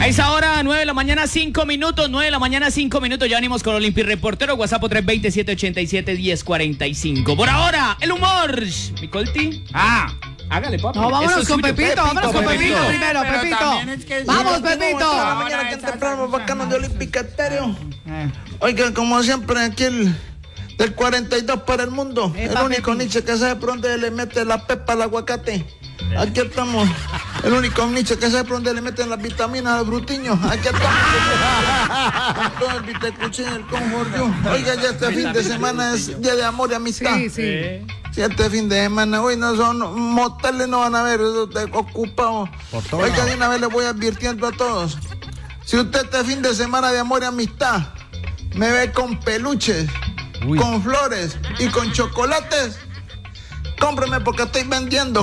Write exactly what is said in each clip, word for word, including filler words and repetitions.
A esa hora, nueve de la mañana, cinco minutos, nueve de la mañana, cinco minutos, ya venimos con Olimpi Reportero, WhatsApp tres dos cero, siete ocho siete, uno cero cuatro cinco. Por ahora, el humor. ¿Mi Colti? Ah, hágale, papi. No, vámonos Eso con es suyo. Pepito, vámonos con Pepito. Pepito primero, Pero Pepito. también es que- Vamos, Pepito. Mañana que temprano, bacanos de Olímpica Estéreo. Oiga, como siempre, aquí el del cuarenta y dos para el mundo. Epa, El único Pepi. Nietzsche que sabe por dónde le mete la pepa al aguacate. Aquí estamos. El único Nietzsche que sabe por dónde le meten las vitaminas al brutiño. Aquí estamos. Todo el vitecuchín, el conjurjú. Oiga, ya este fin de semana es día de amor y amistad. Sí, sí. Si este fin de semana, hoy no son moteles, no van a ver, eso te ocupados. Oiga, de una vez les voy advirtiendo a todos. Si usted este fin de semana de amor y amistad me ve con peluches, Uy. con flores y con chocolates, cómpreme porque estoy vendiendo.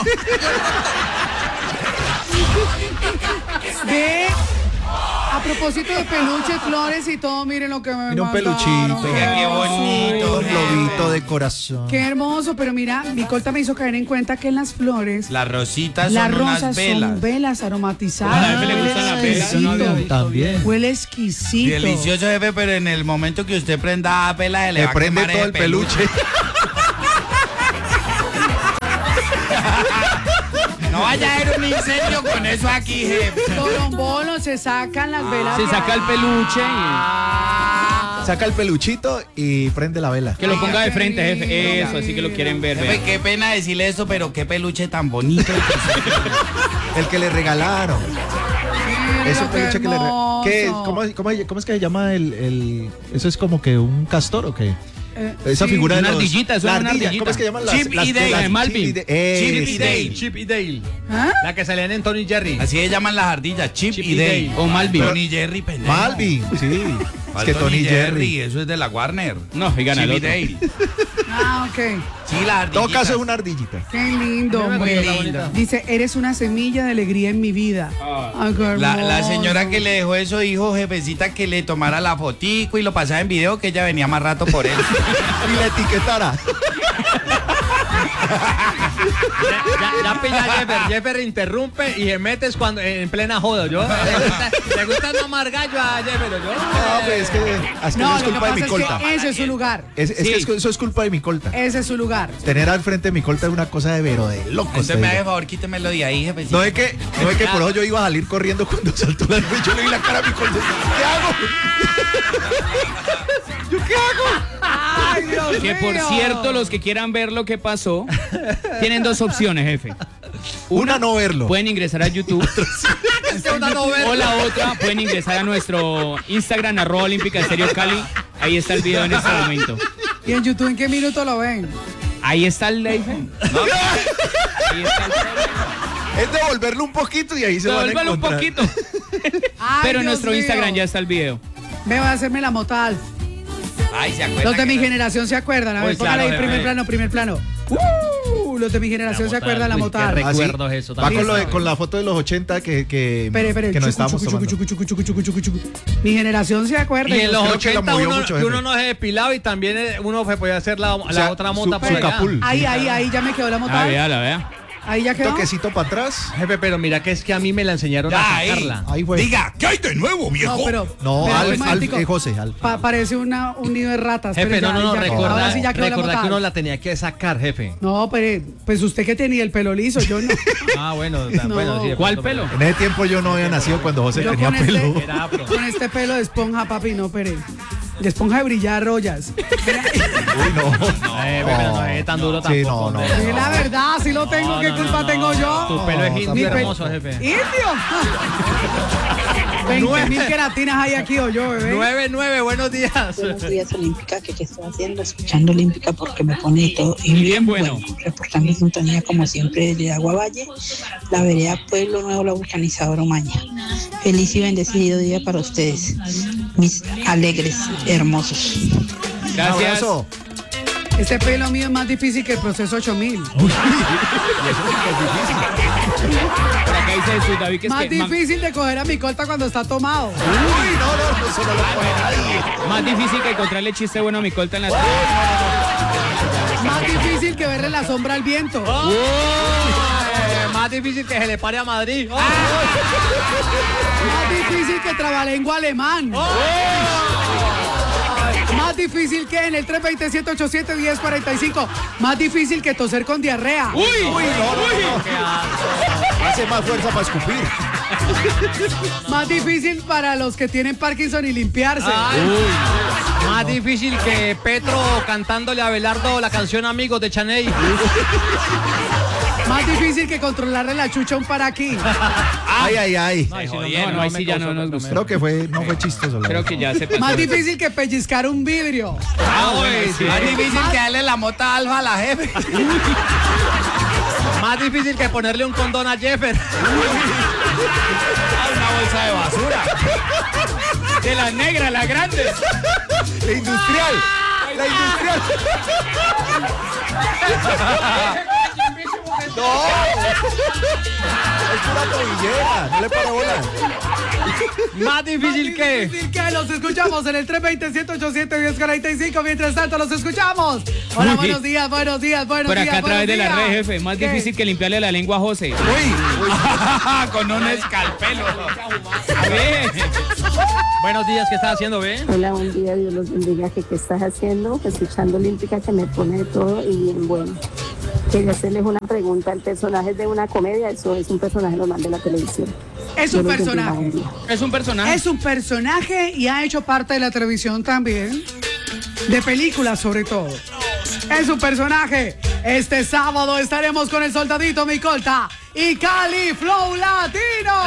Ve, a propósito de peluches, flores y todo, miren lo que me Mira un mandaron. peluchito. Oiga, qué bonito. Un globito de corazón. Qué hermoso, pero mira, mi colta me hizo caer en cuenta que en las flores, Las rositas las son rosas unas velas. son velas aromatizadas. A la jefe le gustan las velas, Exquisito. yo no había visto. También. Huele exquisito. Delicioso, jefe, pero en el momento que usted prenda vela, se le Le va a prende quemar todo el peluche. No vaya a haber un incendio con eso aquí, jefe. Torombolo, se sacan las velas. Se de saca el ahí. peluche y Saca el peluchito y prende la vela. que lo ponga de frente, jefe. Qué Eso, así que lo quieren ver. Jefe, vean. qué pena decirle eso, pero qué peluche tan bonito. El que le regalaron. Mira, Ese qué peluche que le hermoso. regalaron. ¿Cómo, cómo, cómo es que se llama el, el. Eso es como que un castor o qué? Eh, Esa sí. figura de Una los- ardillita, eso la es una ardilla, ardillita. ¿cómo es que llaman las? Chip las y Dale, las- de Malvin. Chip y Dale. Chip y Ese. Dale. Chip y Dale. ¿Ah? La que salían en Tony Jerry. Así se llaman las ardillas, Chip, Chip y y Dale. Dale. O Malvin. Tony Jerry, pendejo. Malvin, sí. Es ¿Cuál que Tony Jerry. eso es de la Warner. No, oigan al Chip y otro. Dale. Ah, ok. Sí, las En todo ardillitas. caso es una ardillita. Qué lindo. Mira, Muy mira, lindo. bonita. Dice, eres una semilla de alegría en mi vida. Ay, qué La, la hermoso. señora que le dejó eso dijo, jefecita, que le tomara la fotico y lo pasara en video, que ella venía más rato por él. Y la etiquetara. Ya, ya, ya pilla a Jeffer. Jeffer interrumpe y se metes cuando en plena joda. Yo, le gusta, le gusta no amargar yo a Jeffer. Yo, No, pues es que, es que No, eso es lo que culpa de pasa mi es colta. que ese es su lugar. Es, es que es- eso es culpa de mi colta. Ese es su lugar. Tener al frente de mi colta es una cosa de vero de locos. Entonces te me digo. hace favor, quítemelo de ahí, jefecita. No es que, no es que por eso yo iba a salir corriendo cuando saltó la luz. Yo le vi la cara a mi colta. ¿Qué hago? ¿Yo qué hago? Ay, Dios Que por mío. cierto, los que quieran ver lo que pasó, tienen dos opciones, jefe. Una, no verlo. Pueden ingresar a YouTube. una novela. O la otra, pueden ingresar a nuestro Instagram, arroba Olímpica Estéreo Cali. Ahí está el video en este momento. ¿Y en YouTube en qué minuto lo ven? Ahí está el live. Ahí está el Es devolverlo un poquito y ahí se van a Devuélvalo un encontrar. poquito. Ay, Pero en Dios nuestro mío. Instagram ya está el video. Me voy a hacerme la mota Alf. Ay, se acuerda. Los de que mi no- generación se acuerdan. A ver, Pues póngale claro, ahí primer bebé. plano, primer plano. Uh, los de mi generación se acuerdan la Uy, mota qué Alf. re- ¿Ah, sí? Recuerdos eso Va también. con, lo de- con la foto de los ochenta que, que, Espere, espere. que nos chucu, estábamos chucu, tomando. chucu, chucu, chucu, chucu, chucu, chucu, chucu. Mi generación se acuerda. Y en los creo que la ochenta movió uno, mucho, que jefe. uno no se depilaba y también eh, uno se podía hacer la, la O sea, otra su- mota su por allá. capul. Ahí, ahí, ahí ya me quedó la mota Ah, Alf. vea, la vea. Ahí ya quedó. Toquecito para atrás. Jefe, pero mira que es que a mí me la enseñaron Ya, a ahí. sacarla. Ahí fue. Diga, ¿qué hay de nuevo, viejo? No, pero. No, pero, Alf, un Alf, momentico. eh, José, Alf. Pa- parece una, un nido de ratas. Jefe, pero no, ya- no, no, ya quedó. recordar, Ahora sí ya quedó la recordar mota que uno Alf. la tenía que sacar, jefe. No, pero pues usted que tenía el pelo liso, yo no. Ah, bueno, da- No. bueno, sí. de ¿Cuál pronto, pelo? En ese tiempo yo no había nacido cuando José Yo tenía con pelo. este, Era afro. con este pelo de esponja, papi, no, pere. De esponja de brillar rollas. Uy, no. Eh, pero no es tan duro Sí, tampoco. no, no. hombre. Es la verdad, si lo tengo, No, ¿qué no, culpa no, tengo no. yo? Tu pelo es No, indio Mi pe- hermoso, jefe. ¡Indio! veinte mil queratinas hay aquí o yo, bebé. Nueve, nueve, buenos días. Buenos días, Olímpica, que qué estoy haciendo, escuchando Olímpica porque me pone todo y Bien bueno. reportando en sintonía como siempre de Agua Valle, la vereda Pueblo Nuevo, la vulcanizadora Omaña. Feliz y bendecido día para ustedes, mis alegres, hermosos. Un Gracias. abrazo. Este pelo mío es más difícil que el proceso ocho mil. Por acá dice Jesús David que es Más que ma- difícil de coger a mi colta cuando está tomado. Uy, no, no, eso no lo puede nadie. más difícil que encontrarle chiste bueno a mi colta en la Más difícil que verle la sombra al viento. Eh, más Más difícil que se le pare a Madrid. Oh. Más difícil que trabalengua alemán. Oh. Más difícil que en el tres dos siete, ocho siete, uno cero cuatro cinco. Más difícil que toser con diarrea. Uy, uy, no, no, no. Hace más fuerza para escupir. Más difícil para los que tienen Parkinson y limpiarse. Uy. Más difícil que Petro cantándole a Abelardo la canción Amigos de Chaney. Más difícil que controlarle la chucha a un paraquí. Ay, ay, ay. No, no, no, no, ahí sí ya no nos gustó. Creo que fue, no fue chistoso. Creo que ya se pasó. Más difícil que pellizcar un vidrio. Ah, güey, sí. Más difícil que darle la mota alfa a la jefe. Más difícil que ponerle un condón a Jeffer. Una bolsa de basura. De la negra, la grande. La industrial. La industrial. No. Es pura tobillera. No le para bola. Más difícil que. Difícil que los escuchamos en el tres dos siete, ocho siete, uno cero cuatro cinco. Mientras tanto, los escuchamos. Hola, Uy. buenos días, buenos días, buenos Por días. acá a través de buenos la red, días. jefe. Más ¿Qué? difícil que limpiarle la lengua a José. Uy, con un escalpelo. A ver. Buenos días, ¿qué estás haciendo, ve? Hola, buen día, Dios los bendiga. ¿Qué, qué estás haciendo? Escuchando Olímpica, que me pone de todo y bien bueno. Quería hacerles una pregunta. ¿El personaje es de una comedia? Eso es un personaje normal de la televisión. Es un Dios los bendiga, personaje. buen día. Es un personaje. Es un personaje y ha hecho parte de la televisión también. De películas, sobre todo. Es un personaje. Este sábado estaremos con el soldadito Micolta y Cali Flow Latino.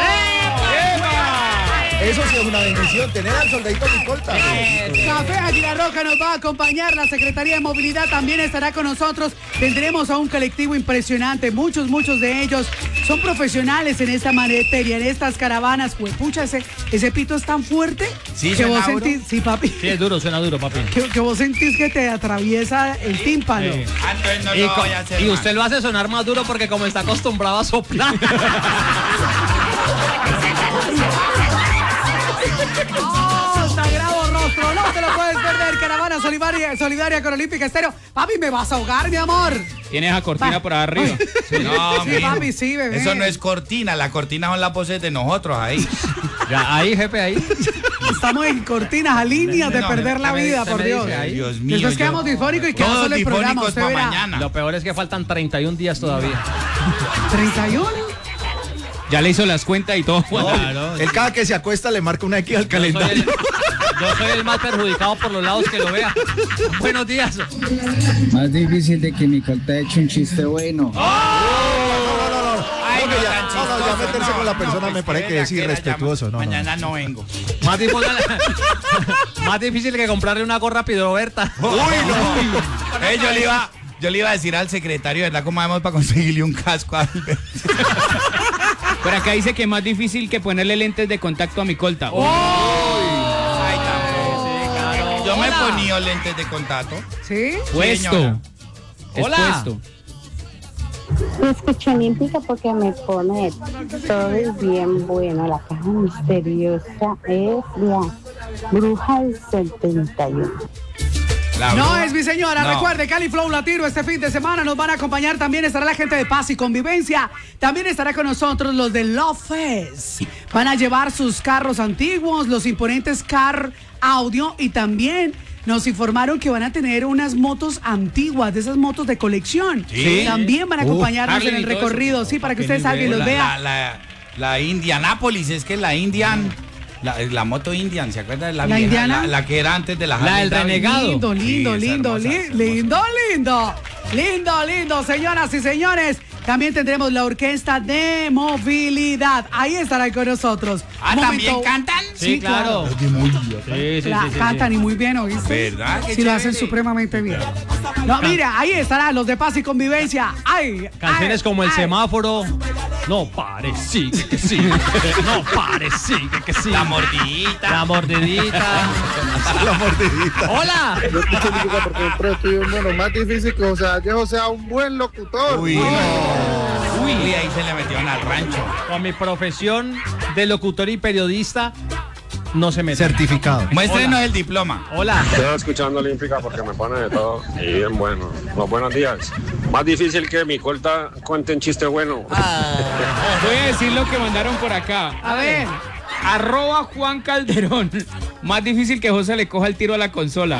Eso sí es una bendición, tener al soldadito Micolta. Café Águila Roja nos va a acompañar, la Secretaría de Movilidad también estará con nosotros. Tendremos a un colectivo impresionante, muchos, muchos de ellos son profesionales en esta materia, en estas caravanas. Pucha, ese, ese pito es tan fuerte Sí, que suena vos duro. sentís, sí, papi, Sí, es duro, suena duro, papi. que, que vos sentís que te atraviesa el tímpano. Sí. Ah, entonces no Y, lo co- voy a hacer y más. usted lo hace sonar más duro porque como está acostumbrado a soplar. ¡Oh, sagrado rostro! No te lo puedes perder. Caravana solidaria, solidaria con Olímpica Estéreo. Papi, me vas a ahogar, mi amor. Tienes a cortina Va. por arriba. No, Sí, mijo. papi, sí, bebé. Eso no es cortina, la cortina son las voces de nosotros ahí. Ya, ahí, jefe, ahí. Estamos en cortinas, a líneas de No, perder la usted me- vida, usted por me Dios. dice ahí. Dios mío. Después yo- quedamos difónicos y quedamos Todos solo el programa. difónicos Usted para verá. mañana. Lo peor es que faltan treinta y un días todavía. ¿treinta y uno? Ya le hizo las cuentas y todo. Claro. Él cada que se acuesta le marca una X al Yo soy, el, calendario. yo soy el más perjudicado por los lados que lo vea. Buenos días. Más difícil de que Micolta ha hecho un chiste bueno. Ay, No, no, ya- tan no, no, chistoso, ya meterse con la persona me pues, parece qué que es bellaquera, irrespetuoso, ya no, no. Mañana no vengo. Más difícil, más difícil que comprarle una gorra a Pidoberta. Uy, no. Eh, yo, le iba, yo le iba a decir al secretario, ¿verdad? ¿Cómo hacemos para conseguirle un casco a Albert? Por acá dice que es más difícil que ponerle lentes de contacto a mi colta. Ay, tampoco. Yo me he Hola. ponido lentes de contacto. ¿Sí? Puesto. señora. Hola. Expuesto. Escucho Olímpica porque me pone todo es bien bueno. La caja misteriosa es la bruja del setenta y uno. La No bruja. es mi señora, No. recuerde, Cali Flow Latino este fin de semana nos van a acompañar, también estará la gente de Paz y Convivencia, también estará con nosotros los de Love Fest, van a llevar sus carros antiguos, los imponentes Car Audio y también nos informaron que van a tener unas motos antiguas, de esas motos de colección, Sí. también van a Uh, acompañarnos Harley en el y todo eso. recorrido, sí, para que Qué ustedes salgan y nivel. los La, vean. la, la, la Indianapolis, es que la Indian, la, la moto Indian, ¿se acuerda de la, ¿La vieja? Indiana? La, la que era antes de la La del Harley Davidson. renegado. Lindo, lindo, Sí, es lindo, hermosa, li- es hermosa. lindo, lindo, lindo, lindo, señoras y señores. También tendremos la orquesta de movilidad. Ahí estarán con nosotros. Ah, Un ¿también momento- cantan? Sí, claro. Sí, sí, sí, La sí, sí, cantan sí. y muy bien, ¿oíste? ¿Verdad? Qué Sí, lo hacen chévere. supremamente bien. No, mira, ahí estarán los de Paz y Convivencia. Ay, Canciones ay, como El ay. Semáforo. No pare, sigue que sí. No pare, sigue que sí. La mordidita. La mordidita. La mordidita. Hola. Yo escucho música porque siempre estoy bueno, más difícil que José Vallejo sea un buen locutor. Uy, no. Uy, ahí se le metieron al rancho. Con mi profesión de locutor y periodista, no se mete. Certificado. Muéstrenos el diploma. Hola. Estoy escuchando Olímpica porque me pone de todo y bien bueno. Los buenos días. Más difícil que mi colta cuente un chiste bueno. Voy a decir lo que mandaron por acá. A ver. Arroba Juan Calderón. Más difícil que José le coja el tiro a la consola.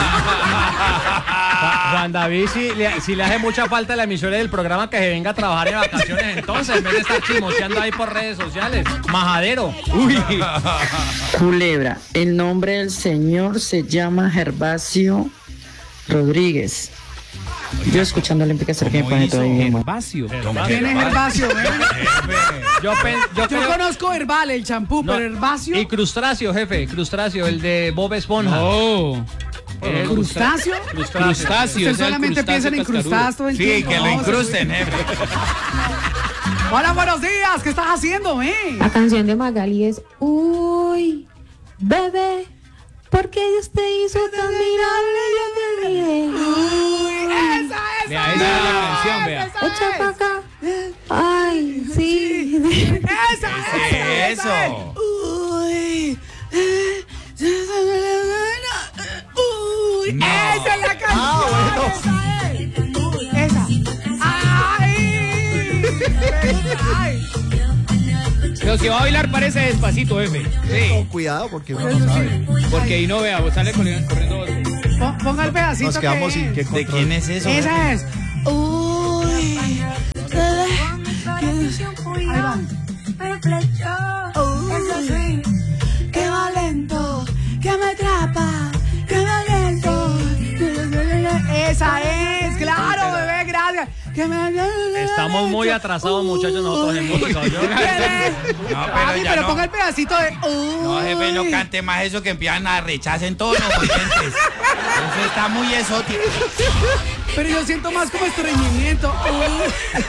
Juan David, si le, si le hace mucha falta a la emisora del programa, que se venga a trabajar en vacaciones entonces, en vez de estar chismoseando ahí por redes sociales. Majadero. Uy. Culebra, el nombre del señor se llama Gervasio Rodríguez. Yo escuchando Olímpica Sergio Paje todavía. Gervasio. ¿Quién es Gervasio? Yo, pen, yo, Yo creo- conozco Herbal, el champú, No, pero Herbacio. Y Crustáceo, jefe, Crustáceo, el de Bob Esponja. Oh. Eh, ¿Crustáceo? Crustáceo. Crustáceo. Usted solamente piensa en incrustadas todo el Sí, tiempo. que lo No, incrusten, jefe. Hola, buenos días. ¿Qué estás haciendo, eh? La canción de Magali es Uy, bebé, ¿por qué Dios te hizo tan mirable? Yo te miré. Uy, esa, esa. Vea, esa es la canción, vea. Echa pa' acá. Ay, sí. Esa, ¿Qué esa, es esa. eso? Uy. eh, Uy, No. esa es la canción. Esa es. Esa. Ay. Me gusta, ay. Pero si va a bailar parece despacito, jefe. Sí. Con cuidado porque uno no sabe. Porque ahí no vea, vos sale corriendo. corriendo. Pon- Ponga el pedacito. Nos quedamos que- sin qué ¿De control. quién es eso? jefe? Esa es. Uy. Ahí va. Uy, qué va lento, que me atrapa, que va lento. Esa es, claro, bebé, gracias. Que me- Estamos muy atrasados, muchachos, nosotros en música. ¿Yo? No, pero Ay, ya pero no. ponga el pedacito de. Uy. No, jefe, no cante más eso que empiezan a rechacen todos los oyentes. Eso está muy exótico. Pero yo siento más como estreñimiento. Uy.